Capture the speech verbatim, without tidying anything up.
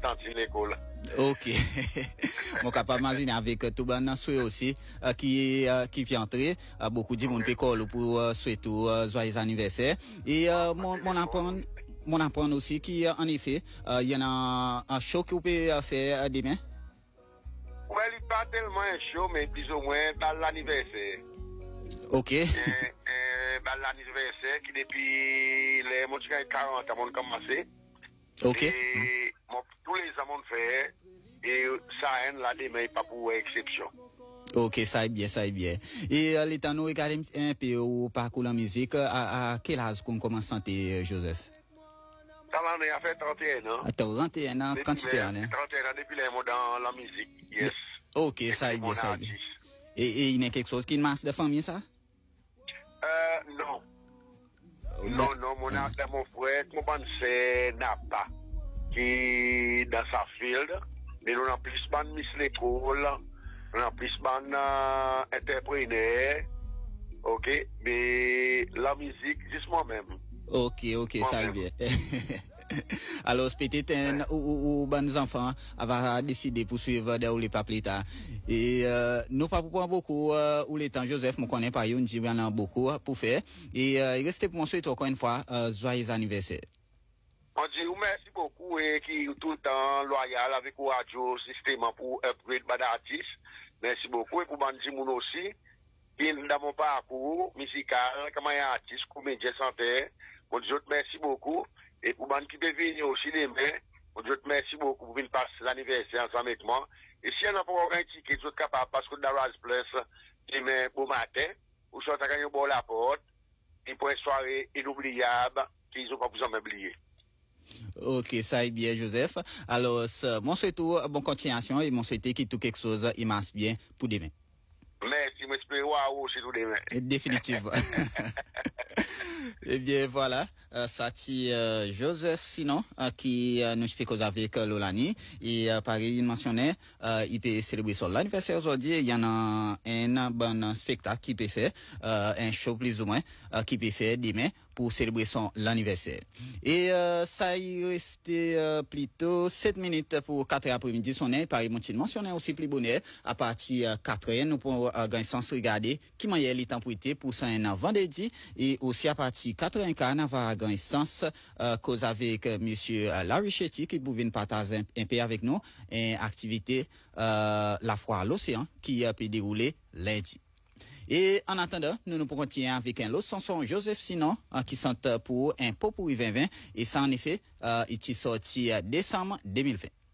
tantine l'école. Ok. Mon capable imaginer avec tout ban souhait aussi euh, qui euh, qui vient entrer euh, beaucoup de monde pécole pour euh, souhaiter euh, joyeux anniversaire et euh, mon mon apprendre mon apprendre aussi qui euh, en effet il euh, y en a un show que vous pouvez euh, faire euh, demain. Ouais, il n'est pas tellement un show, mais plus ou moins dans l'anniversaire. Ok. Et, et, dans l'anniversaire, qui depuis les mots quarante ans, on commencé. Ok. Et bon, tous les amants fait, et ça, là, demain, pas pour exception. Ok, ça est bien, ça est bien. Et euh, l'état nous regarde un peu au parcours de la musique, à, à quel âge qu'on commence à chanter, Joseph? Ça l'en a fait trente et un ans. À trente et un ans, quantité d'années. trente et un ans depuis les mots dans la musique, yes. Ok, ça est bien, ça est bien. Et, et il y a quelque chose qui masse de famille, ça? Euh, non. Oh, non, non, mon ah. mon frère, mon ban c'est Napa, qui dans sa field, mais nous avons plus ban Miss l'école, nous avons plus ban euh, entrepreneur, ok, mais la musique, juste moi-même. Ok, ok, moi ça est bien. Alors, peut-être un ou, ou, ou bon enfants va décider pour suivre de ou les pas plus tard. Et euh, nous pas pour beaucoup euh, ou les temps Joseph, me connaît pas, on dit il y en a beaucoup pour faire. Et euh, il reste pour moi souhaiter encore une fois euh, joyeux anniversaire. On dit merci beaucoup et qui tout le temps loyal avec radio système pour upgrade bad artiste. Merci beaucoup et pour Bandi Moun aussi. Qui dans mon parcours musical, comme un artiste, comédien chanteur. On dit merci beaucoup. Et pour Bandi qui peut venir aussi demain, on dit merci beaucoup pour venir passer l'anniversaire ensemble avec moi. Et si on n'a pas un ticket, vous êtes capable parce que dans Raz Plus, demain au matin, vous sortez à gagner au la porte, et pour une soirée inoubliable qu'ils n'ont pas besoin d'oublier. Ok, ça est bien, Joseph. Alors, mon souhait tout, bonne continuation et mon souhaité qui tout quelque chose, il marche bien pour demain. Merci, je m'espère waouh, c'est tout demain. Définitivement. Eh bien, voilà, euh, ça c'est euh, Joseph Sinon euh, qui euh, nous explique avec euh, Lolani. Et euh, pareil, il mentionnait, euh, il peut célébrer son anniversaire aujourd'hui. Il y en a un bon spectacle qui peut faire, euh, un show plus ou moins, euh, qui peut faire demain pour célébrer son anniversaire. Et euh, ça y restait euh, plutôt sept minutes pour quatre heures après-midi sonner. Pareil, mon titre mentionné aussi plus bonheur. À partir de quatre heures, nous pourrons euh, gagner sans regarder qui m'a y temps pour été pour ça un vendredi. Et aussi à partir de quatre heures quinze, on va gagner sens euh, cause avec euh, monsieur euh, Larry Chetty qui pouvait partager un, un peu avec nous une activité euh, la foire à l'océan qui a pu dérouler lundi. Et en attendant, nous nous pourrons tirer avec un autre chanson Joseph Sinon euh, qui chante pour un pot pour vingt vingt et ça en effet, euh, il est sorti euh, décembre deux mille vingt.